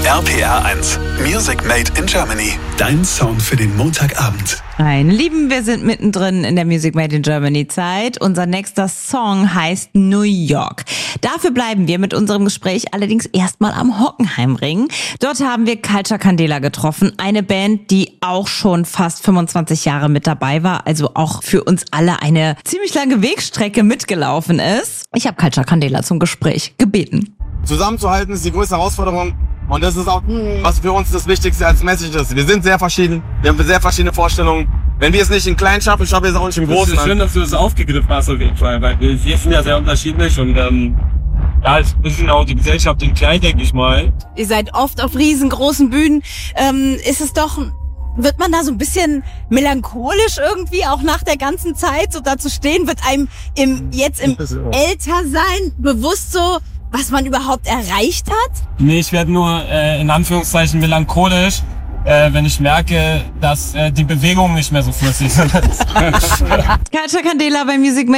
RPR 1, Music Made in Germany. Dein Sound für den Montagabend. Meine Lieben, wir sind mittendrin in der Music Made in Germany Zeit. Unser nächster Song heißt New York. Dafür bleiben wir mit unserem Gespräch allerdings erstmal am Hockenheimring. Dort haben wir Culture Candela getroffen, eine Band, die auch schon fast 25 Jahre mit dabei war, also auch für uns alle eine ziemlich lange Wegstrecke mitgelaufen ist. Ich habe Culture Candela zum Gespräch gebeten. Zusammenzuhalten ist die größte Herausforderung und das ist auch, was für uns das Wichtigste als Message ist. Wir sind sehr verschieden, wir haben sehr verschiedene Vorstellungen. Wenn wir es nicht in klein schaffen, schaffen wir es auch nicht im Großen. Es ist schön, dass du das aufgegriffen hast auf jeden Fall, weil wir sind ja sehr unterschiedlich und ja, es ist ein bisschen auch die Gesellschaft in klein, denke ich mal. Ihr seid oft auf riesengroßen Bühnen, wird man da so ein bisschen melancholisch irgendwie auch nach der ganzen Zeit so da zu stehen? Wird einem im Ältersein bewusst so, was man überhaupt erreicht hat? Nee, ich werde nur in Anführungszeichen melancholisch, wenn ich merke, dass die Bewegungen nicht mehr so flüssig sind. Culture Candela bei Music Made